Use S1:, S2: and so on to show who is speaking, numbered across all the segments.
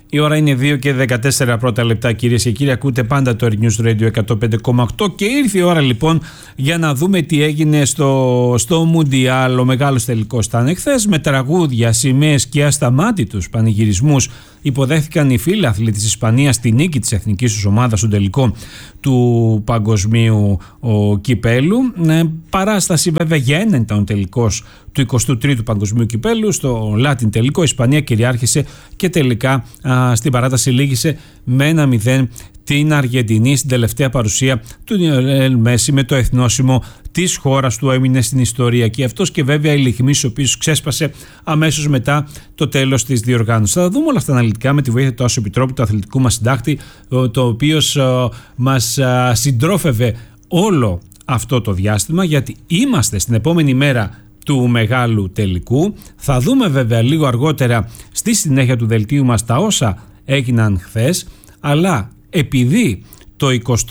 S1: Η ώρα είναι 2 και 14 πρώτα λεπτά, κυρίες και κύριοι. Ακούτε πάντα το News Radio 105,8 και ήρθε η ώρα λοιπόν για να δούμε τι έγινε στο Μουντιάλ. Ο μεγάλος τελικός ήταν εχθές, με τραγούδια, σημαίες και ασταμάτητους πανηγυρισμούς. Υποδέχθηκαν οι φίλαθλοι της Ισπανίας τη νίκη της εθνικής τους ομάδας στον τελικό του παγκοσμίου κυπέλου. Παράσταση βέβαια για έναν ήταν ο τελικός του 23ου παγκοσμίου κυπέλου. Στο Λάτιν τελικό η Ισπανία κυριάρχησε και τελικά στην παράταση λήγησε με 1-0 την Αργεντινή στην τελευταία παρουσία του Λιονέλ Μέση με το εθνόσημο της χώρας του. Έμεινε στην ιστορία και αυτός και βέβαια η λιχμής ο οποίος ξέσπασε αμέσως μετά το τέλος της διοργάνωσης. Θα δούμε όλα αυτά αναλυτικά με τη βοήθεια του Άσου Επιτρόπου, του αθλητικού μας συντάκτη, το οποίος μας συντρόφευε όλο αυτό το διάστημα, γιατί είμαστε στην επόμενη μέρα του μεγάλου τελικού. Θα δούμε βέβαια λίγο αργότερα στη συνέχεια του δελτίου μας τα όσα έγιναν χθες, αλλά επειδή το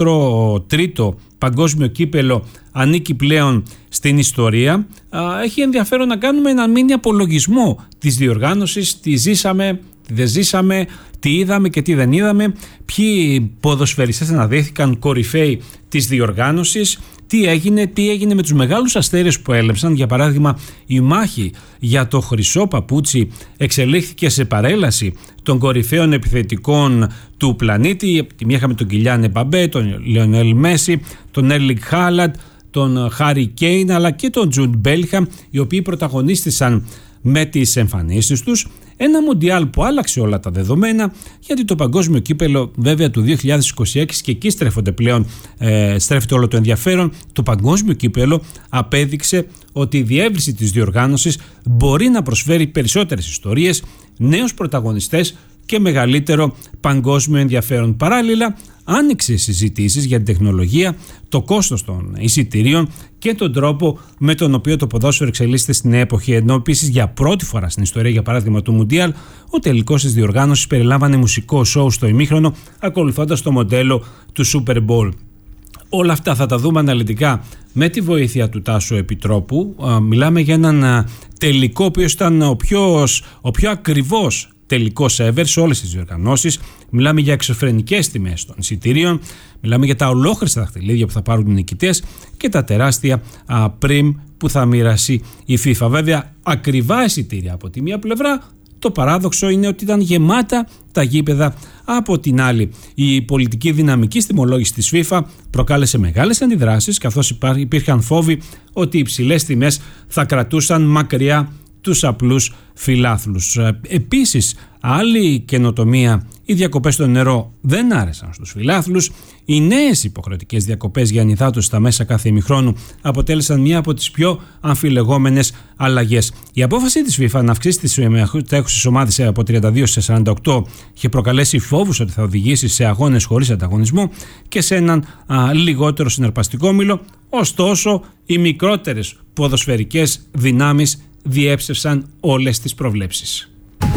S1: 23ο παγκόσμιο κύπελο ανήκει πλέον στην ιστορία, έχει ενδιαφέρον να κάνουμε έναν μίνι απολογισμό της διοργάνωσης, τι ζήσαμε, τι δεν ζήσαμε, τι είδαμε και τι δεν είδαμε, ποιοι ποδοσφαιριστές αναδείχθηκαν κορυφαίοι της διοργάνωσης, τι έγινε με τους μεγάλους αστέρες που έλεψαν. Για παράδειγμα, η μάχη για το χρυσό παπούτσι εξελίχθηκε σε παρέλαση των κορυφαίων επιθετικών του πλανήτη. Τη μία είχαμε τον Κιλιάν Εμπαμπέ, τον Λιονέλ Μέση, τον Έρλινγκ Χάλαντ, τον Χάρι Κέιν αλλά και τον Τζουντ Μπέλιγχαμ, οι οποίοι πρωταγωνίστησαν με τις εμφανίσεις τους. Ένα Μουντιάλ που άλλαξε όλα τα δεδομένα, γιατί το παγκόσμιο κύπελο βέβαια του 2026, και εκεί στρέφεται όλο το ενδιαφέρον, το παγκόσμιο κύπελο απέδειξε ότι η διεύρυνση της διοργάνωσης μπορεί να προσφέρει περισσότερες ιστορίες, νέους πρωταγωνιστές και μεγαλύτερο παγκόσμιο ενδιαφέρον. Παράλληλα, άνοιξε συζητήσεις για την τεχνολογία, το κόστος των εισιτηρίων και τον τρόπο με τον οποίο το ποδόσφαιρο εξελίσσεται στην νέα εποχή. Ενώ επίσης για πρώτη φορά στην ιστορία, για παράδειγμα του Μουντιάλ, ο τελικός της διοργάνωσης περιλάμβανε μουσικό σόου στο ημίχρονο, ακολουθώντας το μοντέλο του Super Bowl. Όλα αυτά θα τα δούμε αναλυτικά με τη βοήθεια του Τάσου Επιτρόπου. Μιλάμε για έναν τελικό, ο οποίος ήταν ο πιο ακριβώς τελικός ever σε όλες τις διοργανώσεις. Μιλάμε για εξωφρενικές τιμές των εισιτηρίων, μιλάμε για τα ολόχρηστα δαχτυλίδια που θα πάρουν οι νικητές και τα τεράστια πριμ που θα μοιράσει η FIFA. Βέβαια, ακριβά εισιτήρια από τη μία πλευρά, το παράδοξο είναι ότι ήταν γεμάτα τα γήπεδα από την άλλη. Η πολιτική δυναμική στη τιμολόγηση της FIFA προκάλεσε μεγάλες αντιδράσεις, καθώς υπήρχαν φόβοι ότι οι υψηλές τιμές θα κρατούσαν μακριά τους απλούς φιλάθλους. Επίσης, άλλη καινοτομία, οι διακοπές στο νερό δεν άρεσαν στους φιλάθλους. Οι νέες υποχρεωτικές διακοπές για νηδάτους στα μέσα κάθε ημιχρόνου αποτέλεσαν μία από τις πιο αμφιλεγόμενες αλλαγές. Η απόφαση της FIFA να αυξήσει τις τρέχουσες ομάδες από 32 σε 48 είχε προκαλέσει φόβους ότι θα οδηγήσει σε αγώνες χωρίς ανταγωνισμό και σε έναν λιγότερο συναρπαστικό όμιλο. Ωστόσο, οι μικρότερες ποδοσφαιρικές δυνάμεις διέψευσαν όλες τις προβλέψεις.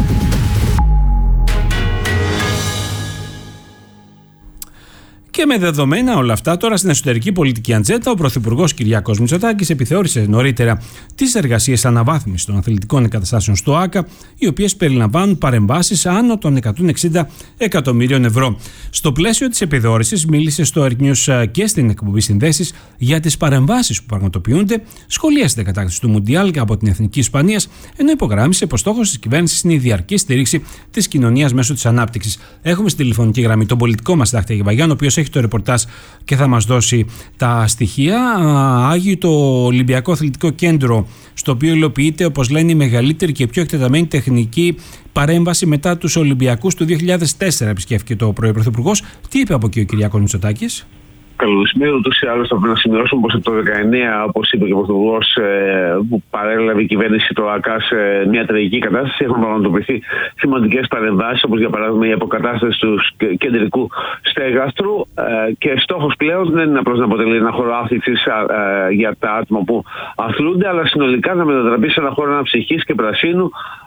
S1: Και με δεδομένα όλα αυτά, τώρα στην εσωτερική πολιτική ατζέντα, ο Πρωθυπουργός Κυριάκος Μητσοτάκης επιθεώρησε νωρίτερα τις εργασίες αναβάθμισης των αθλητικών εγκαταστάσεων στο ΆΚΑ, οι οποίες περιλαμβάνουν παρεμβάσεις άνω των 160 εκατομμύριων ευρώ. Στο πλαίσιο της επιθεώρησης, μίλησε στο News και στην εκπομπή Συνδέσεις για τις παρεμβάσεις που πραγματοποιούνται, σχολίασε την κατάκτηση του Μουντιάλ από την Εθνική Ισπανίας, ενώ υπογράμμισε πως στόχος της κυβέρνησης είναι η διαρκή στήριξη της κοινωνίας μέσω της ανάπτυξης. Έχουμε στη τηλεφωνική γραμμή τον πολιτικό μας συντάκτη Γεβαγιάννη, ο οποίος έχει το ρεπορτάζ και θα μας δώσει τα στοιχεία. Άγιο το Ολυμπιακό Αθλητικό Κέντρο, στο οποίο υλοποιείται, όπως λένε, η μεγαλύτερη και πιο εκτεταμένη τεχνική παρέμβαση μετά τους Ολυμπιακούς του 2004, επισκέφθηκε το Πρωθυπουργός. Τι είπε από εκεί ο Κυριάκος Μητσοτάκης?
S2: Καλωσημέρι, ούτως ή άλλως θα πρέπει να σημειώσουμε πως από το 19, όπως είπε και ο Πρωθυπουργός, που παρέλαβε η κυβέρνηση το ΑΚΑ σε μια τραγική κατάσταση, έχουν πραγματοποιηθεί σημαντικές παρεμβάσεις, όπως για παράδειγμα η αποκατάσταση του κεντρικού στέγαστρου. Και στόχος πλέον δεν είναι απλώς να αποτελεί ένα χώρο άφηξης για τα άτομα που αθλούνται, αλλά συνολικά να μετατραπεί σε ένα χώρο αναψυχής και πρασίνου,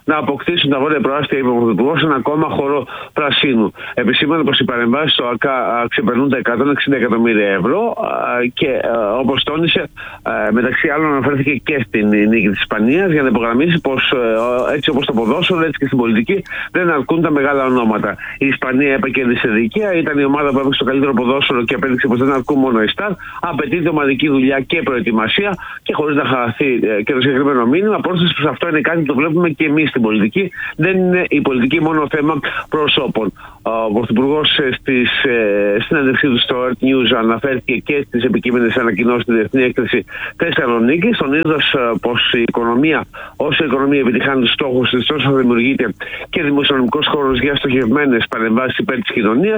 S2: να αποκτήσουν τα βόρεια προάστια, είπε ο Πρωθυπουργός, ένα ακόμα χώρο πρασίνου. Επισήμανε πως οι παρεμβάσεις στο ΑΚΑ ξεπερνούν τα 160 εκατομμύρια ευρώ και όπως τόνισε, μεταξύ άλλων αναφέρθηκε και στην νίκη της Ισπανίας, για να υπογραμμίσει πως έτσι όπως το ποδόσφαιρο, έτσι και στην πολιτική δεν αρκούν τα μεγάλα ονόματα. Η Ισπανία επεκέρδισε δικαία, ήταν η ομάδα που έπαιξε το καλύτερο ποδόσφαιρο και απέδειξε πως δεν αρκούν μόνο οι στάρ. Απαιτείται ομαδική δουλειά και προετοιμασία, και χωρίς να χαθεί και το συγκεκριμένο μήνυμα, πρόσθεση πως αυτό είναι κάτι που το βλέπουμε και εμείς στην πολιτική. Δεν είναι η πολιτική μόνο θέμα προσώπων. Ο Πρωθυπουργός στη συνέντευξή του στο Earth News αναφέρθηκε και στις επικείμενες ανακοινώσεις στη Διεθνή Έκθεση Θεσσαλονίκης, τονίζοντας πως όσο η οικονομία επιτυχάνει τους στόχους της, τόσο θα δημιουργείται και δημοσιονομικός χώρος για στοχευμένες παρεμβάσεις υπέρ της κοινωνίας.